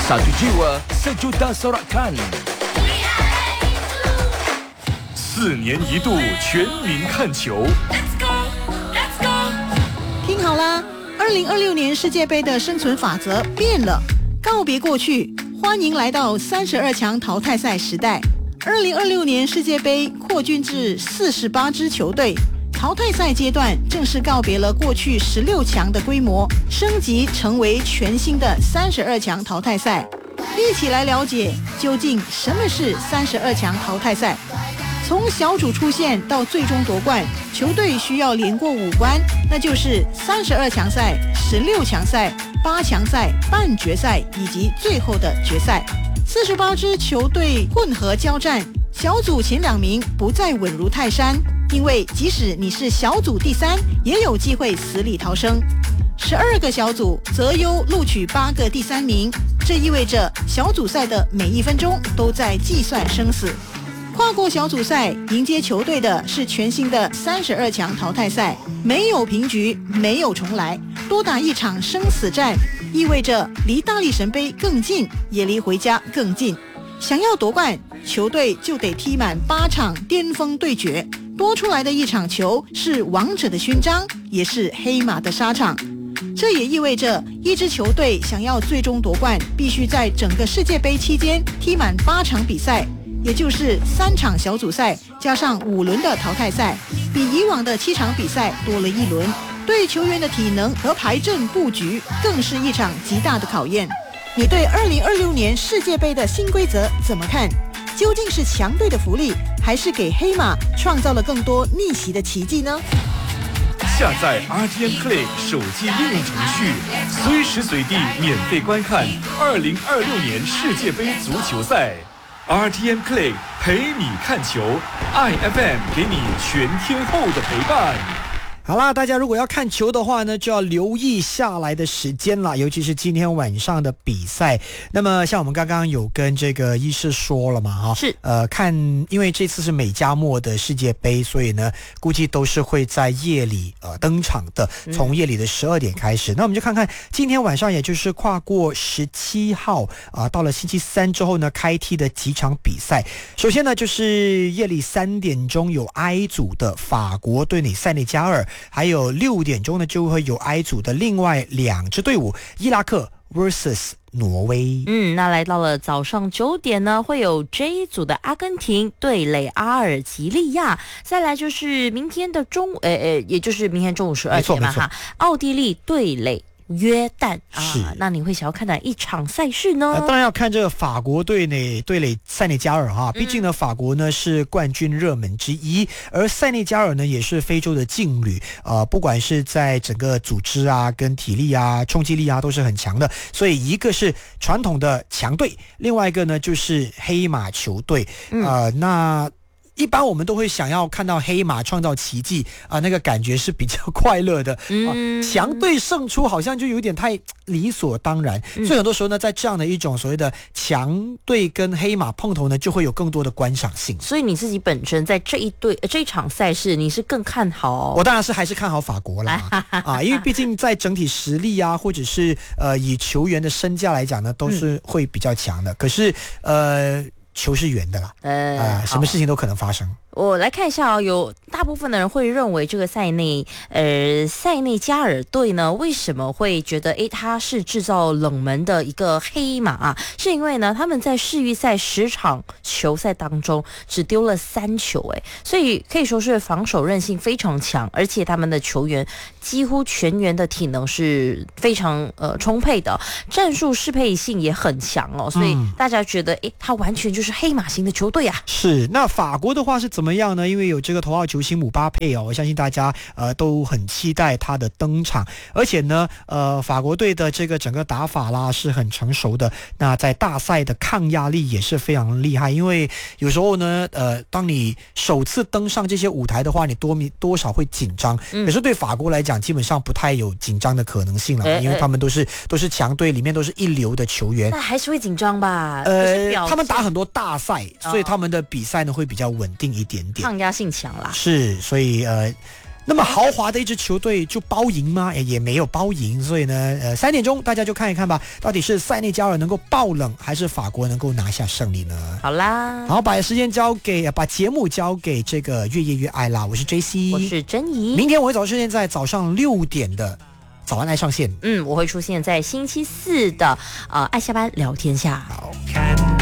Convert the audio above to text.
Satu jiwa, sejuta sorakan。 4年一度全民看球。 听好啦，2026年世界杯的生存法则变了，告别过去，欢迎来到32强淘汰赛时代。2026年世界杯扩军至48支球队。淘汰赛阶段正式告别了过去16强的规模，升级成为全新的32强淘汰赛。一起来了解究竟什么是32强淘汰赛。从小组出线到最终夺冠，球队需要连过5关，那就是32强赛、16强赛、8强赛、半决赛以及最后的决赛。48支球队混合交战，小组前2名不再稳如泰山，因为即使你是小组第3，也有机会死里逃生。12个小组择优录取8个第3名，这意味着小组赛的每1分钟都在计算生死。跨过小组赛迎接球队的是全新的32强淘汰赛，没有平局，没有重来，多打一场生死战，意味着离大力神杯更近，也离回家更近。想要夺冠，球队就得踢满8场巅峰对决，多出来的一场球是王者的勋章，也是黑马的沙场。这也意味着一支球队想要最终夺冠，必须在整个世界杯期间踢满8场比赛，也就是3场小组赛加上5轮的淘汰赛，比以往的7场比赛多了1轮。对球员的体能和排阵布局更是一场极大的考验。你对2026年世界杯的新规则怎么看？究竟是强队的福利，还是给黑马创造了更多逆袭的奇迹呢？ 下载 RTM Play 手机应用程序，随时随地免费观看2026年世界杯足球赛。RTM Play 陪你看球 ，IFM 给你全天候的陪伴。 好啦，大家如果要看球的话呢，就要留意下来的时间啦，尤其是今天晚上的比赛。那么像我们刚刚有跟这个医师说了嘛，哈， 是看，因为这次是美加墨的世界杯，所以呢，估计都是会在夜里登场的，从夜里的12点开始。那我们就看看今天晚上，也就是跨过17号到了星期3之后呢，开踢的几场比赛。首先呢，就是夜里3点钟有 I 组的法国对塞内加尔。还有6点钟呢，就会有 I 组的另外2支队伍，伊拉克 vs 挪威。 那来到了早上9点呢，会有 J 组的阿根廷对垒阿尔及利亚，再来就是明天的也就是明天中午12点嘛哈，奥地利对垒约旦那你会想要看哪一场赛事呢？ 当然要看这个法国队呢对垒塞内加尔哈，毕竟呢法国呢是冠军热门之一，而塞内加尔呢也是非洲的劲旅不管是在整个组织啊、跟体力啊、冲击力啊都是很强的，所以一个是传统的强队，另外一个呢就是黑马球队那一般我们都会想要看到黑马创造奇迹那个感觉是比较快乐的强队胜出好像就有点太理所当然所以很多时候呢，在这样的一种所谓的强队跟黑马碰头呢，就会有更多的观赏性。 所以你自己本身在这一场赛事，你是更看好我当然是还是看好法国啦因为毕竟在整体实力啊，或者是以球员的身价来讲呢，都是会比较强的。可是球是圆的啦，什么事情都可能发生。 我来看一下有大部分的人会认为这个塞内加尔队呢，为什么会觉得他是制造冷门的一个黑马是因为呢，他们在世预赛10场球赛当中只丢了3球所以可以说是防守韧性非常强，而且他们的球员几乎全员的体能是非常充沛的，战术适配性也很强所以大家觉得他完全就是黑马型的球队是。那法国的话是怎么样呢？因为有这个头号球星姆巴佩我相信大家都很期待他的登场，而且呢法国队的这个整个打法啦是很成熟的，那在大赛的抗压力也是非常厉害，因为有时候呢当你首次登上这些舞台的话，你多少会紧张可是对法国来讲基本上不太有紧张的可能性了因为他们都是强队，里面都是一流的球员， 那还是会紧张吧他们打很多大赛所以他们的比赛呢会比较稳定一点点， 抗压性强啦。 是，所以那么豪华的一支球队就包赢吗？也没有包赢，所以呢，3点钟大家就看一看吧，到底是塞内加尔能够爆冷，还是法国能够拿下胜利呢？ 好啦， 好，把节目交给这个越夜越爱啦，我是 JC， 我是珍妮， 明天我会出现在早上6点的早安爱上线， 我会出现在星期四的爱下班聊天下。 好看。